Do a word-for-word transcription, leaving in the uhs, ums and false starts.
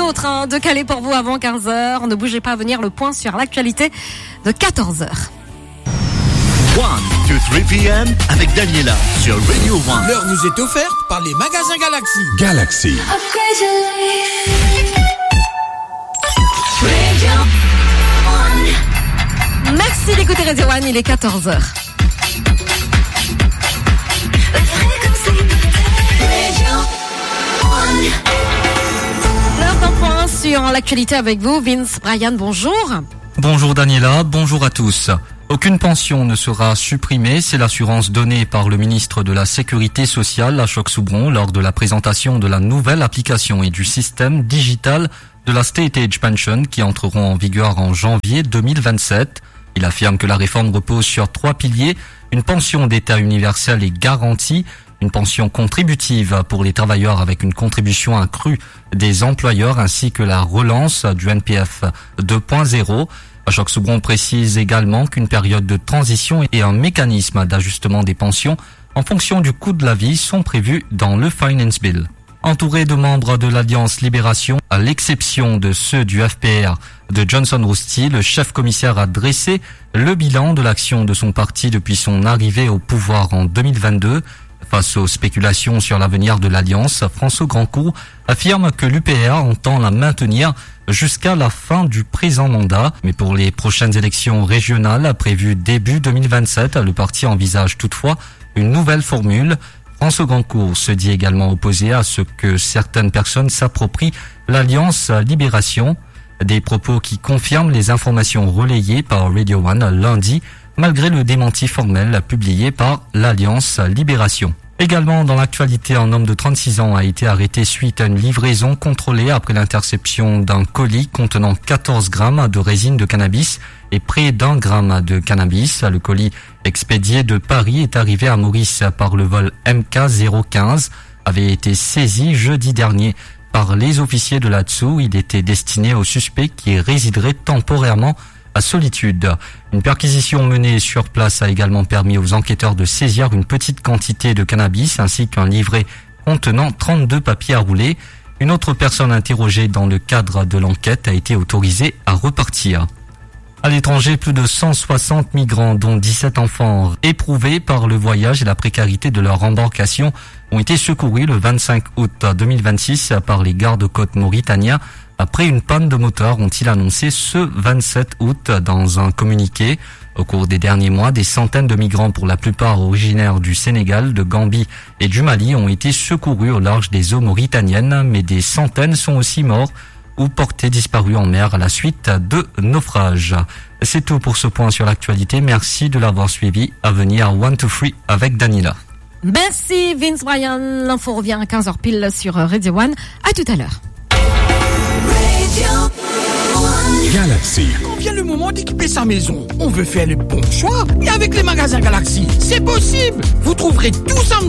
autre hein, de caler pour vous avant quinze heures. Ne bougez pas à venir, le point sur l'actualité de quatorze heures. one to three p.m. avec Daniela sur Radio one. L'heure nous est offerte par les magasins Galaxy. Galaxy. Merci d'écouter Radio One, il est quatorze heures. L'heure d'un point sur l'actualité avec vous, Vince Bryan, bonjour. Bonjour Daniela, bonjour à tous. Aucune pension ne sera supprimée, c'est l'assurance donnée par le ministre de la Sécurité sociale, Ashok-Soubron, lors de la présentation de la nouvelle application et du système digital de la State Age Pension qui entreront en vigueur en janvier deux mille vingt-sept. Il affirme que la réforme repose sur trois piliers, une pension d'État universelle et garantie, une pension contributive pour les travailleurs avec une contribution accrue des employeurs ainsi que la relance du N P F deux point zéro. Ashok-Soubron précise également qu'une période de transition et un mécanisme d'ajustement des pensions en fonction du coût de la vie sont prévus dans le Finance Bill. Entouré de membres de l'Alliance Libération, à l'exception de ceux du F P R de Johnson Rousty, le chef commissaire a dressé le bilan de l'action de son parti depuis son arrivée au pouvoir en deux mille vingt-deux. Face aux spéculations sur l'avenir de l'Alliance, François Grandcourt affirme que l'U P R entend la maintenir jusqu'à la fin du présent mandat. Mais pour les prochaines élections régionales prévues début deux mille vingt-sept, le parti envisage toutefois une nouvelle formule. François Grandcourt se dit également opposé à ce que certaines personnes s'approprient l'Alliance Libération. Des propos qui confirment les informations relayées par Radio One lundi, malgré le démenti formel publié par l'Alliance Libération. Également dans l'actualité, un homme de trente-six ans a été arrêté suite à une livraison contrôlée après l'interception d'un colis contenant quatorze grammes de résine de cannabis et près d'un gramme de cannabis. Le colis expédié de Paris est arrivé à Maurice par le vol M K zéro quinze, avait été saisi jeudi dernier par les officiers de l'A T S U. Il était destiné au suspect qui résiderait temporairement à Solitude. Une perquisition menée sur place a également permis aux enquêteurs de saisir une petite quantité de cannabis ainsi qu'un livret contenant trente-deux papiers à rouler. Une autre personne interrogée dans le cadre de l'enquête a été autorisée à repartir. À l'étranger, plus de cent soixante migrants, dont dix-sept enfants, éprouvés par le voyage et la précarité de leur embarcation, ont été secourus le vingt-cinq août deux mille vingt-six par les gardes-côtes mauritaniens après une panne de moteur, ont-ils annoncé ce vingt-sept août dans un communiqué. Au cours des derniers mois, des centaines de migrants, pour la plupart originaires du Sénégal, de Gambie et du Mali, ont été secourus au large des eaux mauritaniennes, mais des centaines sont aussi morts ou portés disparus en mer à la suite de naufrages. C'est tout pour ce point sur l'actualité. Merci de l'avoir suivi. À venir one to three avec Daniela. Merci Vince Bryan. L'info revient à quinze heures pile sur Radio One. À tout à l'heure. Galaxy. Quand vient le moment d'équiper sa maison, on veut faire le bon choix. Et avec les magasins Galaxy, c'est possible. Vous trouverez tout ça